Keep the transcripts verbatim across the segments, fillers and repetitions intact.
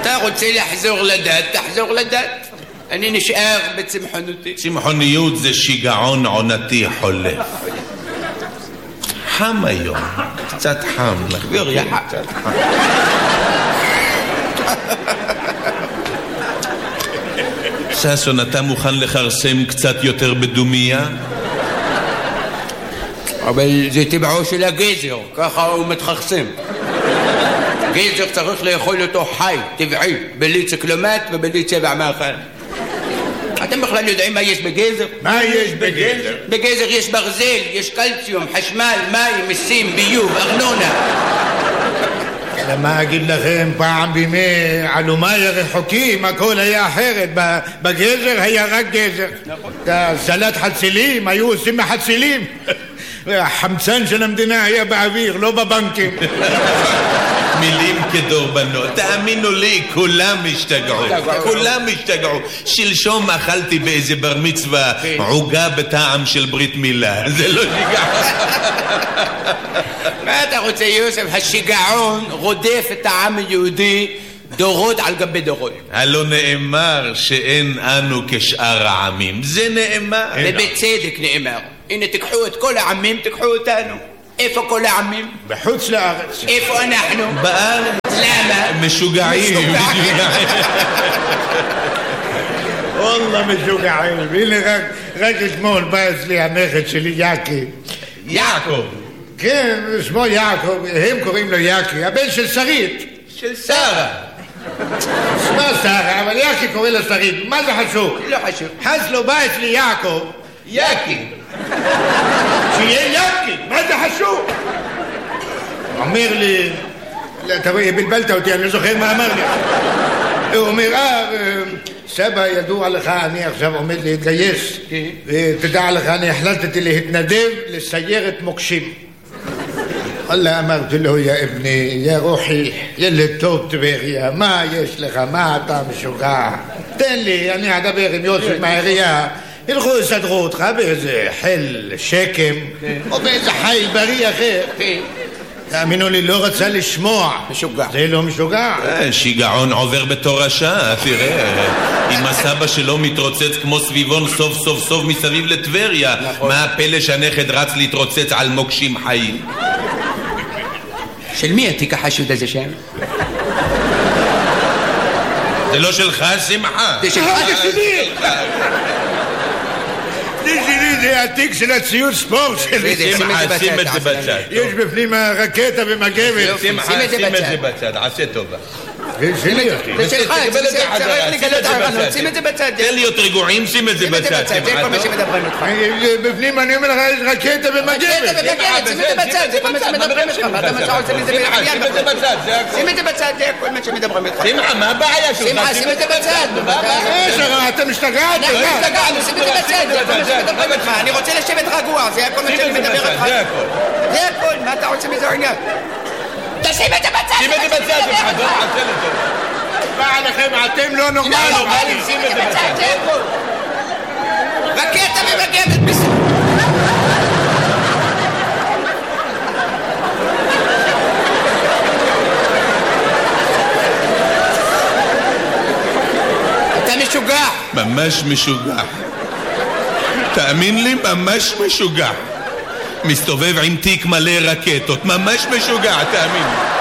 אתה רוצה לחזור לדת, תחזור לדת. אני נשאר בצמחונותי. צמחוניות זה שיגעון עונתי חולף. חם היום, קצת חם. לחבור יחד. קצת חם. ששון, אתה מוכן לחרסם קצת יותר בדומיה? אבל זה טבעו של הגזר, ככה הוא מתחרסם. גזר צריך לאכול אותו חי, טבעי, בלי ציקלומט ובלי צבע מאכל. אתם בכלל יודעים מה יש בגזר? מה יש בגזר? בגזר יש ברזל, יש קלציום, חשמל, מים, מיסים, ביוב, ארנונה. למה אגיד לכם, פעם בימי עלומי הרחוקים הכל היה אחרת. בגזר היה רק גזר. נכון. סלט חצילים היו עושים מחצילים. החמצן של המדינה היה באוויר, לא בבנקים. מילים כדורבנות, תאמינו לי, כולם השתגעו, כולם השתגעו. שלשום אכלתי באיזה בר מצווה עוגה בטעם של ברית מילה, זה לא שיגע. מה אתה רוצה, יוסף? השיגעון רודף את העם היהודי דורות על גבי דורות. הלא נאמר שאין אנו כשאר העמים, זה נאמר. ובצדק נאמר. הנה תקחו את כל העמים, תקחו אותנו. איפה כל העמים? בחוץ לארץ. איפה אנחנו? בארץ. למה? משוגעים. וואלה משוגעים. הנה רק, רק אתמול בא אצלי הנכד שלי יעקי. יעקב. כן, שמו יעקב, הם קוראים לו יעקי, הבן של שרית. של שרה. שמה שרה, אבל יעקי קורא לו שרית. מה זה חשוב? לא חשוב. חסלו בא אצלי יעקב. יעקי. שיהיה יעקי, מה זה חשוב? אומר לי, אתה רואה, בלבלת אותי, אני לא זוכר מה אמר לי. הוא אומר, אה, סבא, ידוע לך, אני עכשיו עומד להתגייס. תדע לך, אני החלטתי להתנדב לסיירת מוקשים. אללה, אמרתי לו, יא אבני, יא רוחי, ילד טוב טבריה, מה יש לך, מה אתה משוגע? תן לי, אני אדבר עם יוסף מהעירייה. ילכו יסדרו אותך באיזה חיל שקם או באיזה חיל בריא אחר. תאמינו לי, לא רצה לשמוע. משוגע. זה לא משוגע. שיגעון עובר בתורשה, תראה. אם הסבא שלו מתרוצץ כמו סביבון סוף סוף סוף מסביב לטבריה, מה הפלא שהנכד רץ להתרוצץ על מוקשים חיים? של מי התיק החשוד הזה שם? זה לא שלך, שמחה. זה שלך, זה שלי. זה שלי, זה התיק של הציוד ספורט שלי. שמחה, שים את זה בצד. יש בפנים הרקטה ומגבת. שמחה, שים את זה בצד, עשה טובה. זה שלי. זה שלך, צריך לגלות ערנות, שים את זה בצד. תן להיות רגועים, שים את זה בצד. זה כל מה שמדברים אותך. בפנים אני אומר לך, יש רקטה ומגבת. רקטה ומגבת, שים את זה בצד, זה כל מה שמדברים אותך. מה אתה משהו עושה מזה בעניין? שים את זה בצד, זה כל מה שמדברים אותך. שמחה, מה הבעיה שלך? שמחה, שים את זה בצד. אתם משתגעת? אנחנו משתגענו, שים את זה בצד, זה כל מה שמדברים אותך. אני רוצה לשבת רגוע, זה כל מה שאני מדבר אותך. זה הכל, מה אתה רוצה מזה עניין? תשים את זה בצד! שים את זה בצד, זה חדור, עשה לזה. בא לכם, אתם לא נורמלים. שים את זה בצד. זה הכל. רקטה ומגבת בסדר. אתה משוגע. ממש משוגע. תאמין לי, ממש משוגע. מסתובב עם תיק מלא רקטות, ממש משוגע, תאמין.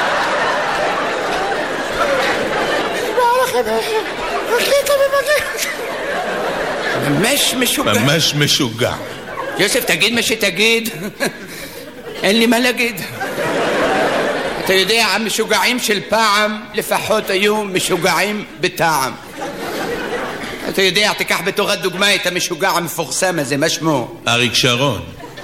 רקטה ומגבת. ממש משוגע. ממש משוגע. יוסף, תגיד מה שתגיד. אין לי מה להגיד. אתה יודע, המשוגעים של פעם לפחות היו משוגעים בטעם. אתה יודע, תיקח בתורת דוגמה את המשוגע המפורסם הזה, מה שמו? אריק שרון.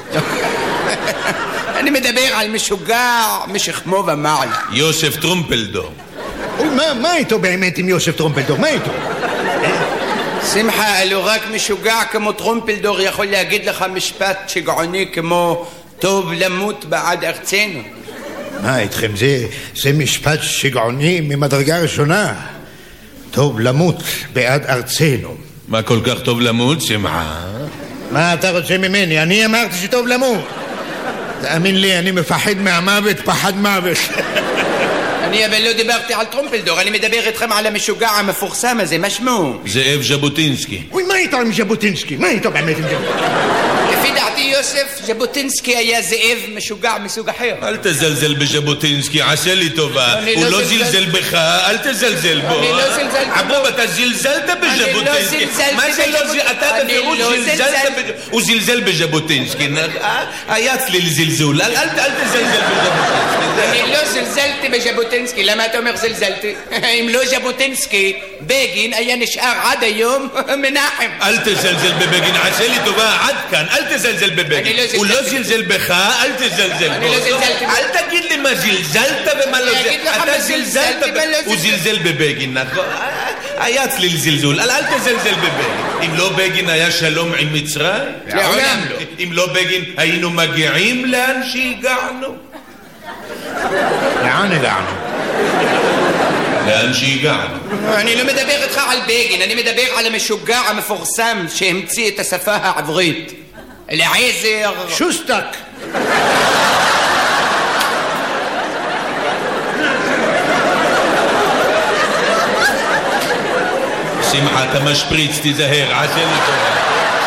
אני מדבר על משוגע משכמו ומעלה. יוסף טרומפלדור. מה איתו באמת עם יוסף טרומפלדור? מה איתו? שמחה, אלו רק משוגע כמו טרומפלדור יכול להגיד לך משפט שגעוני כמו טוב למות בעד ארצנו. מה איתכם? זה, זה משפט שגעוני ממדרגה ראשונה. טוב למות בעד ארצנו. מה כל כך טוב למות, שמחה? מה אתה רוצה ממני? אני אמרתי שטוב למות. תאמין לי, אני מפחד מהמוות, פחד מוות. אני אבל לא דיברתי על טרומפלדור, אני מדבר איתכם על המשוגע המפורסם הזה, מה שמו? זאב ז'בוטינסקי. אוי, מה איתו עם ז'בוטינסקי? מה איתו באמת עם ז'בוטינסקי? לפי דעתי יוסף, ז'בוטינסקי היה זאב משוגע מסוג אחר. אל תזלזל בז'בוטינסקי, עשה לי טובה. הוא לא זלזל בך, אל תזלזל בו. אני לא זלזלתי בו. אבוב, אתה זלזלת בז'בוטינסקי. אני לא זלזלתי מה זה לא זלזלת? אתה בפירוש זלזלת בז'בוטינסקי. הוא זלזל בז'בוטינסקי. היה צליל זלזול. אל תזלזל בז'בוטינסקי. אני לא זלזלתי בז'בוטינסקי. למה אתה אומר זלזלתי? אם לא ז'בוטינסקי, בגין היה נשאר עד היום מנחם. אל תזלזל בבגין, עשה לי טובה, עד כאן. אל תזלזל בבגין. הוא לא זלזל בך, אל תזלזל בו. אל תגיד לי מה זלזלת ומה לא זלזלת. אתה זלזלת, הוא זלזל בבגין, נכון? היה צליל זלזול, אל תזלזל בבגין. אם לא בגין היה שלום עם מצרים? לעולם לא. אם לא בגין היינו מגיעים לאן שהגענו? לאן הגענו? לאן שהגענו. אני לא מדבר איתך על בגין, אני מדבר על המשוגע המפורסם שהמציא את השפה העברית. אליעזר שוסטק. שמחה, אתה משפריץ, תיזהר, עשה לי טובה.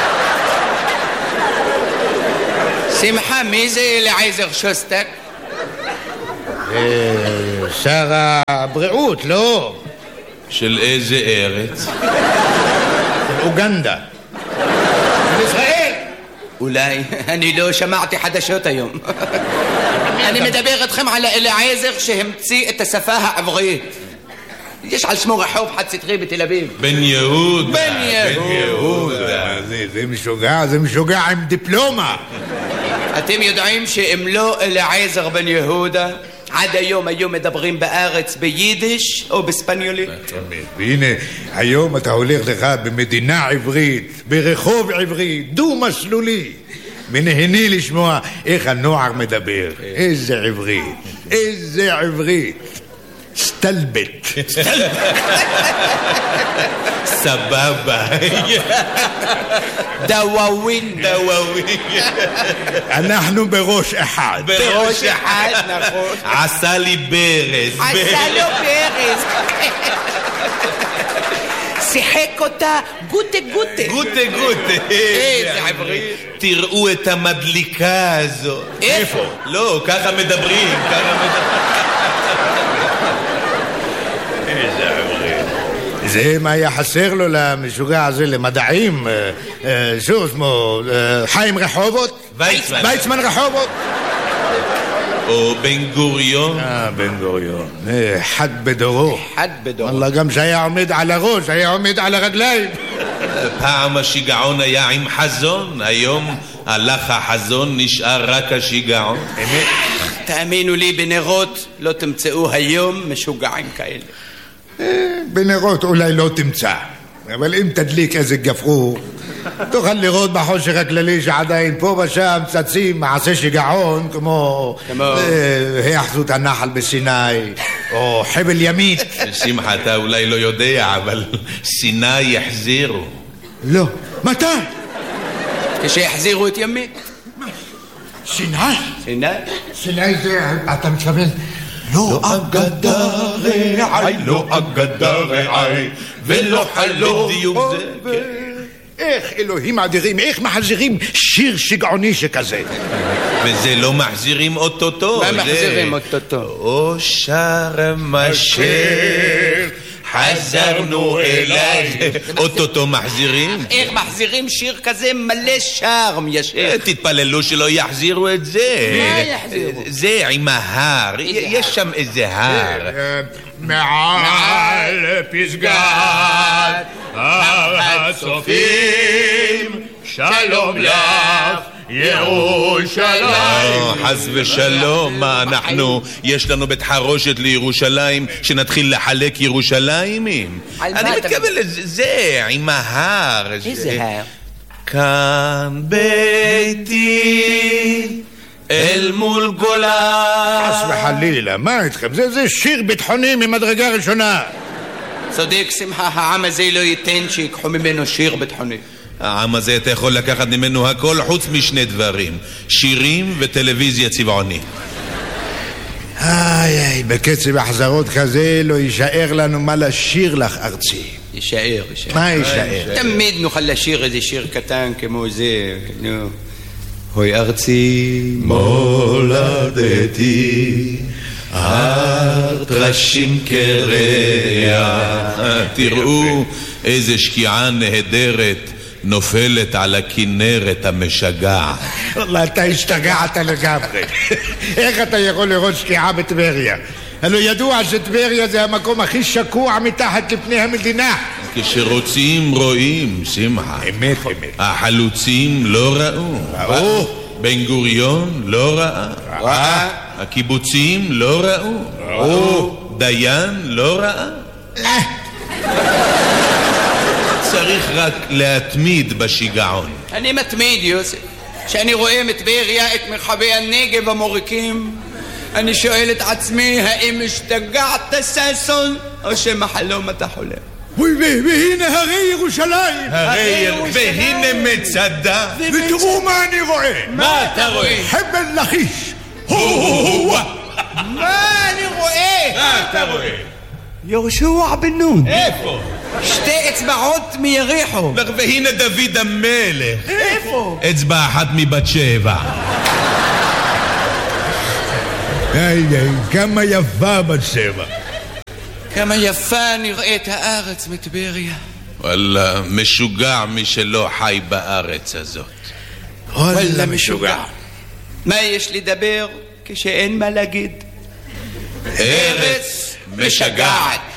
שמחה, מי זה אליעזר שוסטק? שר הבריאות, לא? של איזה ארץ? אוגנדה. ישראל. אולי, אני לא שמעתי חדשות היום. אני מדבר איתכם על אליעזר שהמציא את השפה העברית. יש על שמו רחוב חד סטרי בתל אביב. בן יהודה. בן יהודה. זה משוגע, זה משוגע עם דיפלומה. אתם יודעים שאם לא אליעזר בן יהודה, עד היום היו מדברים בארץ ביידיש או בספניולית. והנה, היום אתה הולך לך במדינה עברית, ברחוב עברי, דו-מסלולי. ונהני לשמוע איך הנוער מדבר. איזה עברית, איזה עברית. סטלבט. סבבה. דוואווין. דוואווין. אנחנו בראש אחד. בראש אחד, נכון. עשה לי ברז. עשה לו ברז. שיחק אותה גוטה גוטה. גוטה גוטה. איזה עברית. תראו את המדליקה הזו. איפה? לא, ככה מדברים, ככה מדברים. זה מה היה חסר לו למשוגע הזה למדעים. שו שמו חיים רחובות? ויצמן. ויצמן רחובות? או בן גוריון. אה, בן גוריון. אחד בדורו. אחד בדורו. אללה, גם שהיה עומד על הראש, היה עומד על הרגליים. פעם השיגעון היה עם חזון, היום הלך החזון, נשאר רק השיגעון. אמת? תאמינו לי, בנרות לא תמצאו היום משוגעים כאלה. בנרות אולי לא תמצא, אבל אם תדליק איזה גפרור תוכל לראות בחושך הכללי שעדיין פה ושם צצים מעשה שיגעון כמו היאחזות הנחל בסיני או חבל ימית. שמחה, אתה אולי לא יודע, אבל סיני יחזירו. לא. מתי? כשיחזירו את ימית. סיני? סיני? סיני זה, אתה מתכוון? לא אגדה רעי, לא אגדה רעי, ולא חלום. בדיוק זה. איך אלוהים אדירים, איך מחזירים שיר שגעוני שכזה? וזה לא מחזירים אוטוטו. מה מחזירים אוטוטו? או שרם השייח חזרנו אליי. אוטוטו מחזירים. איך מחזירים שיר כזה מלא שרם ישיר? תתפללו שלא יחזירו את זה. מה יחזירו? זה עם ההר, יש שם איזה הר. מעל פסגת הצופים שלום לך ירושלים. חס ושלום, מה אנחנו, יש לנו בית חרושת לירושלים שנתחיל לחלק ירושלימים? אני מתכוון לזה, עם ההר. איזה הר? כאן ביתי אל מול גולה. חס וחלילה, מה איתכם? זה, זה שיר ביטחוני ממדרגה ראשונה. צודק שמחה, העם הזה לא ייתן שיקחו ממנו שיר ביטחוני. העם הזה אתה יכול לקחת ממנו הכל חוץ משני דברים, שירים וטלוויזיה צבעונית. איי איי, בקצב החזרות כזה לא יישאר לנו מה לשיר לך ארצי. יישאר, יישאר. מה יישאר? תמיד נוכל לשיר איזה שיר קטן כמו זה, נו. הוי ארצי מולדתי, הטרשים קרח, תראו איזה שקיעה נהדרת נופלת על הכנרת המשגעת. וואלה, אתה השתגעת לגמרי. איך אתה יכול לראות שקיעה בטבריה? הלא ידוע שטבריה זה המקום הכי שקוע מתחת לפני המדינה. כשרוצים רואים, שמחה. אמת, אמת. החלוצים לא ראו. ראו. בן גוריון לא ראה. ראה. הקיבוצים לא ראו. ראו. דיין לא ראה. צריך רק להתמיד בשיגעון. אני מתמיד, יוסף. כשאני רואה מטבריה את מרחבי הנגב המוריקים, אני שואל את עצמי, האם השתגעת ששון, או שמחלום אתה חולם? והנה הרי ירושלים. הרי והנה מצדה. ותראו מה אני רואה. מה אתה רואה? חבל לכיש. מה אני רואה? מה אתה רואה? יהושע בן נון. איפה? שתי אצבעות מיריחו. והנה דוד המלך. איפה? אצבע אחת מבת שבע. איי איי, כמה יפה בת שבע. כמה יפה נראית הארץ מטבריה. וואלה, משוגע מי שלא חי בארץ הזאת. וואלה משוגע. מה יש לדבר כשאין מה להגיד? ארץ משגעת.